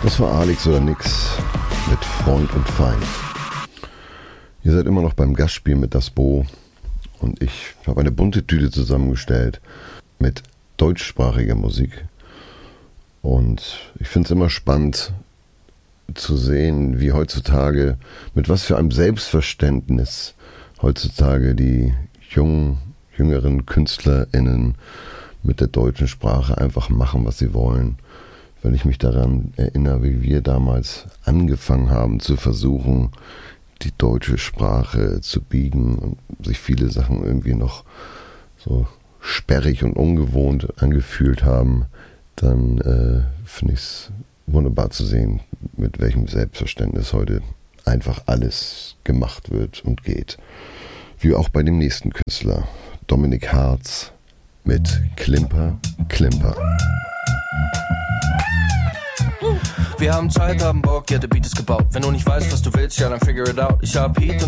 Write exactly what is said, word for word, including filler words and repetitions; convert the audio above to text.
Das war Alex oder nix mit Freund und Feind. Ihr seid immer noch beim Gastspiel mit Das Bo und ich habe eine bunte Tüte zusammengestellt mit deutschsprachiger Musik. Und ich finde es immer spannend zu sehen, wie heutzutage, mit was für einem Selbstverständnis heutzutage die jungen, jüngeren KünstlerInnen mit der deutschen Sprache einfach machen, was sie wollen. Wenn ich mich daran erinnere, wie wir damals angefangen haben zu versuchen, die deutsche Sprache zu biegen und sich viele Sachen irgendwie noch so sperrig und ungewohnt angefühlt haben, dann äh, finde ich es wunderbar zu sehen, mit welchem Selbstverständnis heute einfach alles gemacht wird und geht. Wie auch bei dem nächsten Künstler, Dominik Hartz mit Klimper, Klimper. Wir haben Zeit, haben Bock, ja, der Beat ist gebaut. Wenn du nicht weißt, was du willst, ja, dann figure it out. Ich hab Heat